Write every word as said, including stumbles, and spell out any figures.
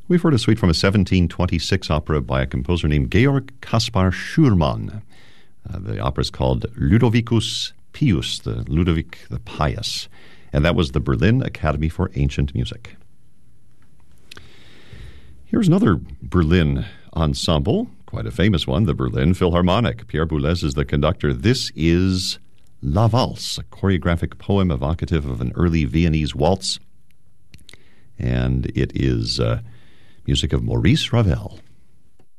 We've heard a suite from a seventeen twenty-six opera by a composer named Georg Kaspar Schürmann. Uh, the opera is called Ludovicus Pius, the Ludovic the Pious, and that was the Berlin Academy for Ancient Music. Here's another Berlin ensemble, quite a famous one, the Berlin Philharmonic. Pierre Boulez is the conductor. This is La Valse, a choreographic poem evocative of an early Viennese waltz, and it is uh, music of Maurice Ravel.